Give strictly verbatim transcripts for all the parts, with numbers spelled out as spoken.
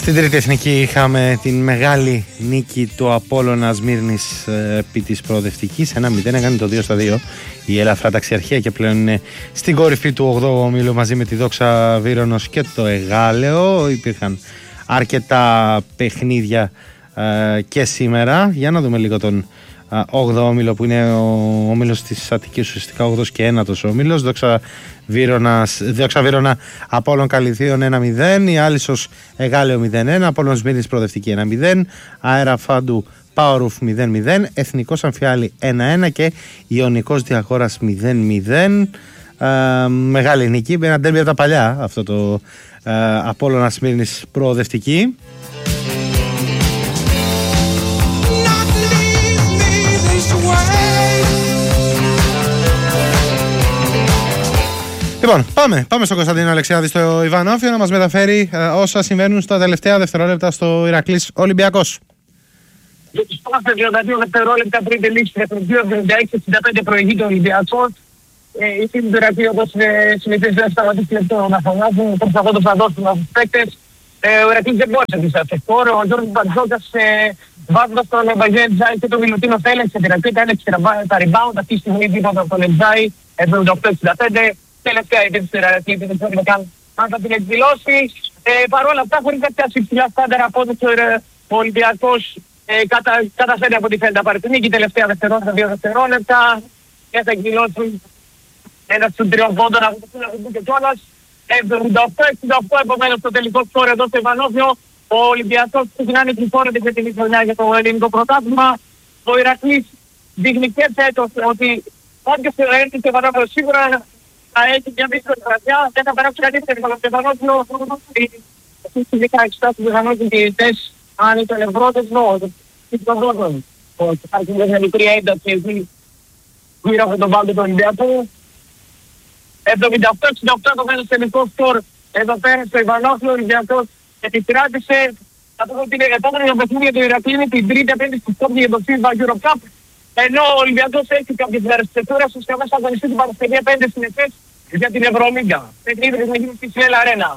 Στην τρίτη εθνική είχαμε την μεγάλη νίκη του Απόλλωνα Σμύρνης επί της προοδευτικής. ένα μηδέν έκανε το δύο στα δύο η ελαφρά ταξιαρχία και πλέον είναι στην κορυφή του ογδόου ομίλου μαζί με τη Δόξα Βύρονος και το Εγάλεο. Υπήρχαν αρκετά παιχνίδια ε, και σήμερα. Για να δούμε λίγο τον όγδοο όμιλο που είναι ο όμιλος της Αττικής, ουσιαστικά όγδοος και ένατος όμιλος. Δόξα Βύρονας, Δόξα Βύρονα Απόλλων Καλυθίων ένα μηδέν, η Άλυσσος Εγάλεο μηδέν ένα, Απόλλων Σμύρνης προοδευτική ένα μηδέν, Αέρα Φάντου Πάορουφ μηδέν μηδέν, Εθνικός Αμφιάλη ένα ένα και Ιωνικός Διαγόρας μηδέν μηδέν. Ε, μεγάλη νίκη, ένα ντέρμπι από τα παλιά αυτό το ε, Απόλλωνα Σμύρνης προοδευτική. Λοιπόν, πάμε, πάμε στον Κωνσταντίνο Αλεξιάδη στο Ιβανόφιο να μας μεταφέρει ε, όσα συμβαίνουν στα τελευταία δευτερόλεπτα στο Ηρακλής Ολυμπιακός. Για τους πρώτα τριάντα δύο δευτερόλεπτα πριν τελείξει το δύο εβδομήντα έξι εξήντα πέντε προηγείται ο Ολυμπιακός. Η φίλη του Ηρακλείου, όπως συνηθίζει, δεν σταματήσει λεπτό να φωνάζουν, προσπαθώντας να δώσουν στους παίκτες. Ο Ηρακλής δεν μπόρεσε να δει σε χώρο. Ο Γιώργος Μπαρτζόκας βάζοντας τον Μπαγιέ Τζάι και τον Μιλουτίνο Θέλεξ σε την έκανε τα rebound. Αυτή τη στιγμή δίπλα από τον Τζάι εβδομήντα οκτώ εξήντα πέντε. Τελευταία η της Ηρακλή, δεν ξέρουμε καν αν θα την εκδηλώσει. Ε, Παρ' όλα αυτά, χωρίς κάποια υψηλά στάνταρα απόδοση, ο Ολυμπιακός ε, κατα, καταφέρει από τη φαίνεται να πάρει την νίκη. Τελευταία δευτερόλεπτα, δύο δευτερόλεπτα. Και θα εκδηλώσει ένας του τριών πόντων από το Σύνολο και κιόλας. εβδομήντα οκτώ εξήντα οκτώ, επομένως το τελικό σκορ εδώ στο Ιβανόφιο. Ο Ολυμπιακός ξεκινάει και φόρεται για την χρονιά για το ελληνικό πρωτάθλημα. Ο Ηρακλής δείχνει και φέτος ότι όποιος έρθει στο Ιβανόφιο σίγουρα θα έχει μια δύσκολη βραδιά, δεν θα περάσει κανείς στο Ιβανόφιο. Στις δεκαέξι του Ιβανόφιου διαιτητές, αν ήταν ευρώντες, νο, υπάρχει μια μικρή ένταση γύρω από τον πάγκο του Ολυμπιακού. εβδομήντα οκτώ εξήντα οκτώ το μέσο τελικό σκορ εδώ πέρα στο Ιβανόφιο. Ο Ολυμπιακός επιστράτησε. Θα πω ότι η επόμενη παιχνίδια του Ηρακλή είναι την τρίτη απέναντι στη Σκόπια για το FIFA Eurocup. Ενώ ο Ολυμπιακός έχει κάποιες μέρες της τετούρας στους καμές αγωνιστή του Παρασκευή πέντε στην ΕΦΕΣ για την Ευρωλίγκα. Παιχνίδι να γίνει στη Σιέλ Αρένα.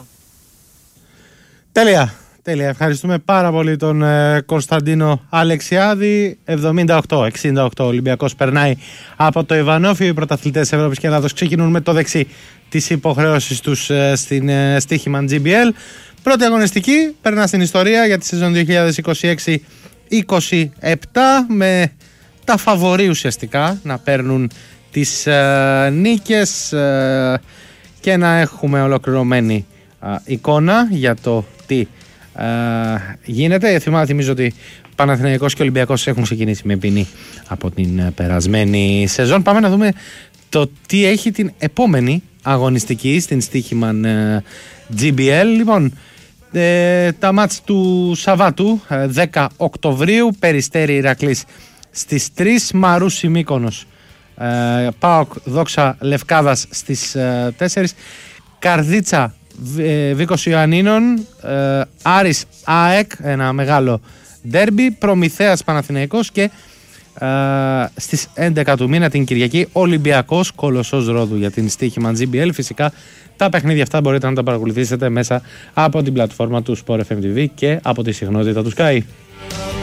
Τέλεια, τέλεια. Ευχαριστούμε πάρα πολύ τον ε, Κωνσταντίνο Αλεξιάδη. εβδομήντα οκτώ εξήντα οκτώ ο Ολυμπιακός περνάει από το Ιβανόφιο. Οι πρωταθλητές Ευρώπης και Ελλάδος ξεκινούν με το δεξί τις υποχρεώσεις τους ε, στην ε, στοίχημα τζι μπι ελ. Πρώτη αγωνιστική περνά στην ιστορία για τη σεζόν δύο χιλιάδες είκοσι έξι είκοσι επτά με τα φαβορί ουσιαστικά να παίρνουν τις ε, νίκες ε, και να έχουμε ολοκληρωμένη ε, εικόνα για το τι ε, γίνεται. Θυμάμαι, θυμίζω ότι Παναθηναϊκός και Ολυμπιακός έχουν ξεκινήσει με ποινή από την ε, περασμένη σεζόν. Πάμε να δούμε το τι έχει την επόμενη αγωνιστική στην στοίχημα ε, τζι μπι ελ. Λοιπόν, ε, τα μάτς του Σαββάτου ε, δέκα Οκτωβρίου, Περιστέρι Ηρακλής στις τρεις, Μαρούσι Μύκονος, ε, ΠΑΟΚ Δόξα Λευκάδας στις ε, τέσσερις, Καρδίτσα ε, Βίκος Ιωαννίνων, ε, Άρης ΑΕΚ, ένα μεγάλο ντέρμπι, Προμηθέας Παναθηναϊκός και ε, στις έντεκα του μήνα την Κυριακή Ολυμπιακός Κολοσσός Ρόδου για την στοίχημα τζι μπι ελ. Φυσικά τα παιχνίδια αυτά μπορείτε να τα παρακολουθήσετε μέσα από την πλατφόρμα του Sport εφ εμ τι βι και από τη συχνότητα του Sky.